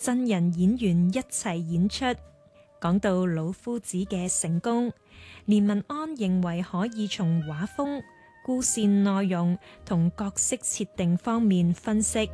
真人演員一齊演出。講到老夫子嘅成功，連文安認為可以從畫風、故事內容同角色設定方面分析。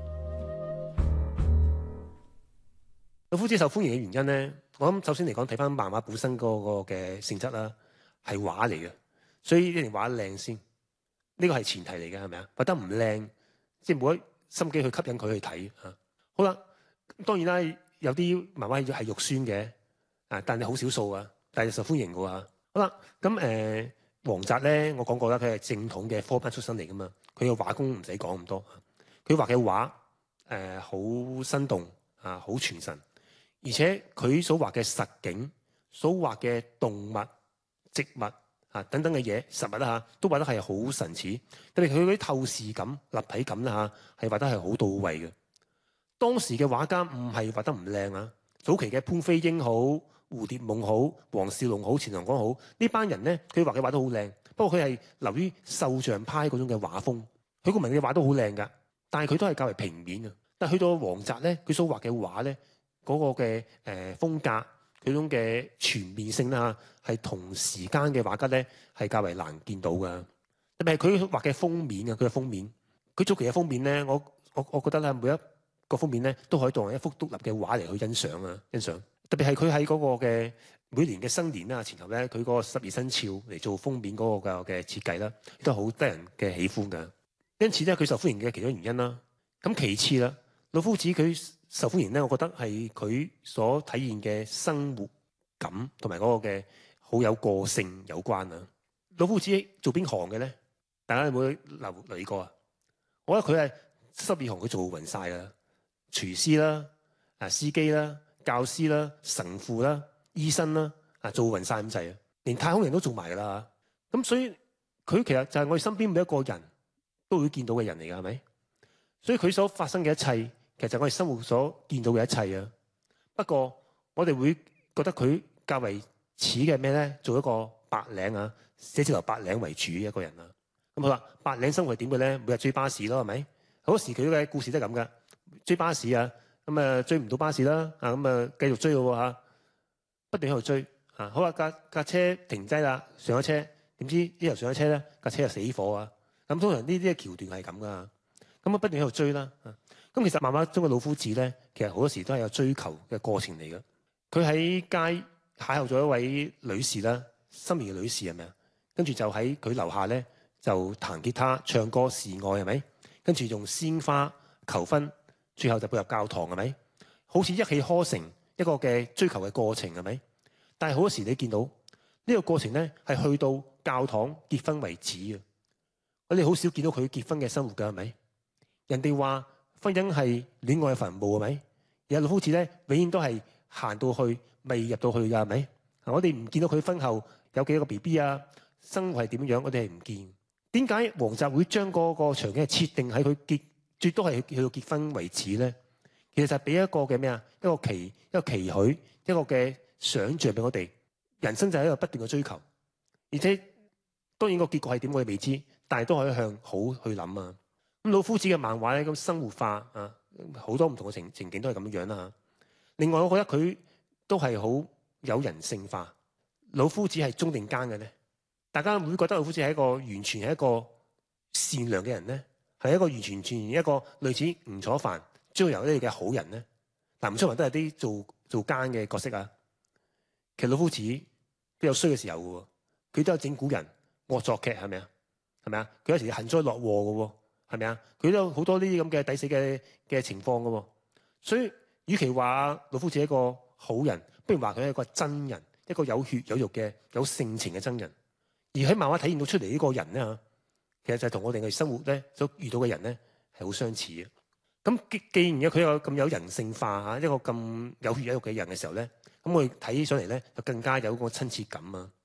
老夫子受歡迎嘅原因咧，我諗首先嚟講睇翻漫畫本身嗰個嘅性質啦，係畫嚟嘅，所以一定畫得靚先，呢個係前提嚟嘅，係咪啊？畫得唔靚，即係冇得心機去吸引佢去睇嚇。好啦，當然啦，有啲漫畫係肉酸嘅。但係好少數啊，但係受歡迎嘅喎。好啦，咁王澤咧，我講過啦，佢係正統嘅科班出身嚟噶嘛，佢嘅畫工唔使講咁多，佢畫嘅畫好生動啊，好傳神，而且佢所畫嘅實景、所畫嘅動物、植物等等嘅嘢實物啦都畫得係好神似，特別佢嗰啲透視感、立體感啦係畫得係好到位嘅。當時嘅畫家唔係畫得唔靚啊，早期嘅潘飛英好、蝴蝶夢好、黃少龍好、錢塘江好，呢班人咧，佢畫嘅畫都好靚。不過佢係流於抽象派嗰種嘅畫風，佢個文嘅畫都好靚㗎，但係佢都係較為平面嘅。但係去到王澤咧，佢所畫嘅畫咧，嗰個嘅風格，佢種嘅全面性啦，係同時間嘅畫家咧係較為難見到㗎。特別係佢畫嘅封面啊，佢嘅封面，佢早期嘅封面咧，我覺得咧每一個封面咧都可以當係一幅獨立嘅畫嚟去欣賞啊，欣賞。特別係佢喺嗰個嘅每年嘅新年啦前後咧，佢嗰個12生肖嚟做封面嗰個嘅設計啦，亦都好得人嘅喜歡㗎。因此咧，佢受歡迎嘅其中原因啦。咁其次啦，老夫子佢受歡迎咧，我覺得係佢所體現嘅生活感同埋嗰個嘅好有個性有關啊。老夫子做邊行嘅咧？大家有冇留意過啊？我覺得佢係濕二行佢做勻晒㗎，廚師啦、司機啦、教師啦、神父啦、醫生啦，做勻晒咁滯啊！連太空人都做埋㗎啦。咁所以佢其實就係我哋身邊每一個人都會見到嘅人嚟㗎，係咪？所以佢所發生嘅一切，其實就係我哋生活所見到嘅一切啊。不過我哋會覺得佢較為似嘅咩咧？做一個白領啊，寫字樓白領為主一個人啊。咁好啦，白領生活係點嘅咧？每日追巴士咯，係咪？好多時佢嘅故事都係咁㗎，追巴士啊。咁追唔到巴士啦，咁繼續追咯喎，不斷喺度追啊！好啦，架車停低啦，上咗車，點知呢頭上咗車咧，架車又死火啊！咁通常呢啲嘅橋段係咁噶，咁不斷喺度追啦。咁其實漫畫中嘅老夫子咧，其實好多時都係有追求嘅過程嚟嘅。佢喺街邂逅咗一位女士啦，心儀嘅女士係咪啊？跟住就喺佢樓下咧就彈吉他、唱歌示愛係咪？跟住用鮮花求婚。最後就步入教堂係咪？好似一氣呵成一個嘅追求嘅過程係咪？但係好多時你見到呢個過程咧，係去到教堂結婚為止啊！我哋好少見到佢結婚嘅生活㗎係咪？人哋話婚姻係戀愛嘅墳墓係咪？而老夫子咧，永遠都係行到去未入到去㗎係咪？我哋唔見到佢婚後有幾個 BB 啊，生活係點樣，我哋係唔見。點解王澤會將嗰個場景設定喺佢最多係去到結婚為止咧？其實就係俾一個嘅咩啊？一個期許，一個嘅想像俾我哋。人生就係一個不斷嘅追求，而且當然個結局係點我哋未知，但係都可以向好去諗啊。咁老夫子嘅漫畫咧，咁生活化啊，好多唔同嘅情景都係咁樣啦。另外，我覺得佢都係好有人性化。老夫子係忠定奸嘅咧？大家會覺得老夫子係一個完全係一個善良嘅人咧？係一個完全一個類似吳楚帆、張學友呢啲嘅好人咧。吳楚帆都係啲做奸嘅角色啊。其實老夫子都有衰嘅時候嘅喎，佢都有整蠱人、惡作劇係咪啊？係咪啊？佢有時幸災樂禍嘅喎，係咪啊？佢都有好多呢啲咁嘅抵死嘅情況嘅喎。所以，與其話老夫子係一個好人，不如話佢係一個真人，一個有血有肉嘅有性情嘅真人。而喺漫畫體現到出嚟呢個人咧，其實就係同我哋嘅生活咧所遇到嘅人咧係好相似嘅。咁既然佢有咁有人性化嚇，一個咁有血有肉嘅人嘅時候咧，咁我哋睇起上嚟咧就更加有個親切感啊！